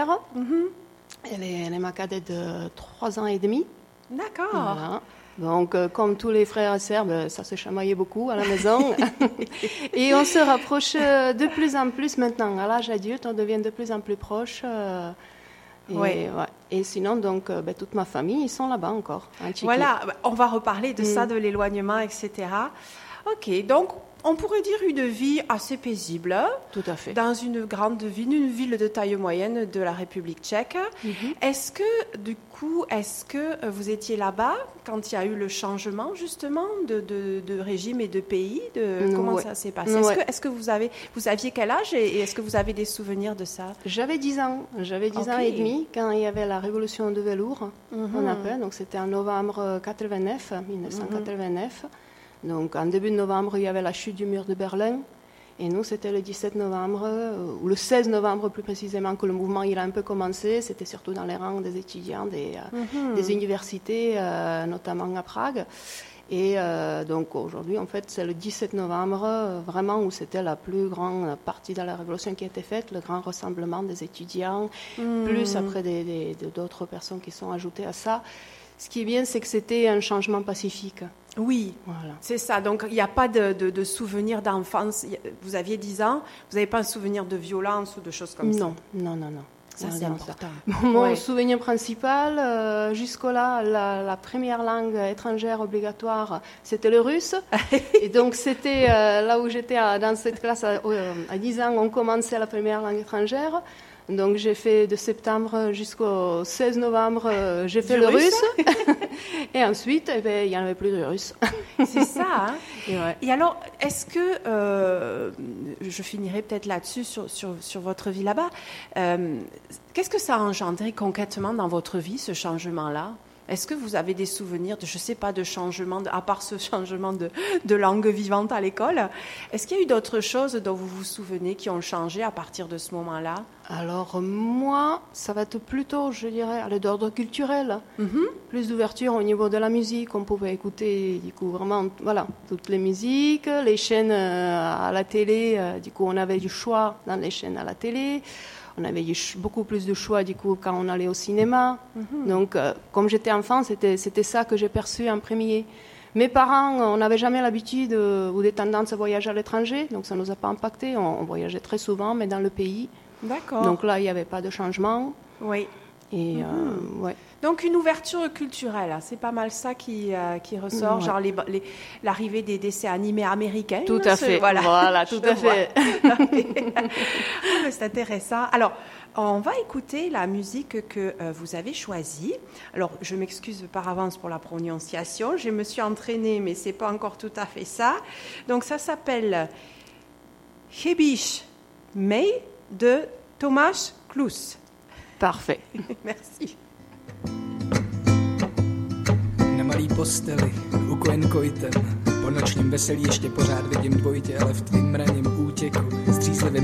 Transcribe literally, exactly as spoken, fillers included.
frère. Mm-hmm. Elle, est, elle est ma cadette de trois ans et demi. D'accord. Voilà. Donc, euh, comme tous les frères et sœurs, ben, ça se chamaillait beaucoup à la maison. Et on se rapproche de plus en plus maintenant. À l'âge adulte, on devient de plus en plus proches. Euh, et, oui. ouais. Et sinon, donc, euh, ben, toute ma famille, ils sont là-bas encore. Voilà, on va reparler de mm. ça, de l'éloignement, et cetera. Ok, donc on pourrait dire une vie assez paisible. Tout à fait. Dans une grande ville, une ville de taille moyenne de la République tchèque. Mm-hmm. Est-ce que, du coup, est-ce que vous étiez là-bas quand il y a eu le changement, justement, de, de, de régime et de pays de, mmh, Comment ouais. ça s'est passé? Est-ce ouais. que, est-ce que vous, avez, vous aviez quel âge et, et est-ce que vous avez des souvenirs de ça? J'avais dix ans. J'avais dix okay. ans et demi quand il y avait la révolution de velours, mm-hmm. on appelle. Donc, c'était en novembre quatre-vingt-neuf, dix-neuf cent quatre-vingt-neuf. Mm-hmm. Donc, en début de novembre, il y avait la chute du mur de Berlin. Et nous, c'était le dix-sept novembre, ou le seize novembre plus précisément, que le mouvement il a un peu commencé. C'était surtout dans les rangs des étudiants des, mm-hmm. des universités, euh, notamment à Prague. Et euh, donc, aujourd'hui, en fait, c'est le dix-sept novembre, euh, vraiment, où c'était la plus grande partie de la révolution qui a été faite, le grand rassemblement des étudiants, mm. plus après des, des, d'autres personnes qui sont ajoutées à ça. Ce qui est bien, c'est que c'était un changement pacifique. Oui, voilà. C'est ça. Donc, il n'y a pas de, de, de souvenir d'enfance. Vous aviez dix ans, vous n'avez pas un souvenir de violence ou de choses comme non, ça? Non, non, non. Ça, c'est important. Mon ouais. souvenir principal, euh, jusque-là, la, la première langue étrangère obligatoire, c'était le russe. Et donc, c'était euh, là où j'étais à, dans cette classe, à, à dix ans, on commençait la première langue étrangère. Donc, j'ai fait de septembre jusqu'au seize novembre, euh, j'ai fait du le russe. russe. Et ensuite, eh ben, il n'y en avait plus de russe. C'est ça. Hein? Et, ouais. Et alors, est-ce que, euh, je finirai peut-être là-dessus, sur, sur, sur votre vie là-bas, euh, qu'est-ce que ça a engendré concrètement dans votre vie, ce changement-là? Est-ce que vous avez des souvenirs de, je ne sais pas, de changement, de, à part ce changement de, de langue vivante à l'école, est-ce qu'il y a eu d'autres choses dont vous vous souvenez qui ont changé à partir de ce moment-là? Alors moi, ça va être plutôt, je dirais, d'ordre culturel. Mm-hmm. Plus d'ouverture au niveau de la musique. On pouvait écouter, du coup, vraiment, voilà, toutes les musiques, les chaînes euh, à la télé. Euh, du coup, on avait du choix dans les chaînes à la télé. On avait beaucoup plus de choix, du coup, quand on allait au cinéma. Mm-hmm. Donc, euh, comme j'étais enfant, c'était, c'était ça que j'ai perçu en premier. Mes parents, on n'avait jamais l'habitude euh, ou des tendances à voyager à l'étranger, donc ça ne nous a pas impacté. On, on voyageait très souvent, mais dans le pays. D'accord. Donc là, il n'y avait pas de changement. Oui. Et, mm-hmm. euh, ouais. Donc, une ouverture culturelle, hein, c'est pas mal ça qui, euh, qui ressort, ouais. genre les, les, l'arrivée des dessins animés américains. Tout à fait, voilà, voilà tout à fait. Ah, mais c'est intéressant. Alors, on va écouter la musique que euh, vous avez choisie. Alors, je m'excuse par avance pour la prononciation, je me suis entraînée, mais c'est pas encore tout à fait ça. Donc, ça s'appelle Hebíš May de Tomáš Klus. Parfait. Merci. Na malý posteli, ukojen kojtem, po nočním veselí ještě pořád vidím dvojitě, ale v tvým raním útěku, střízlivým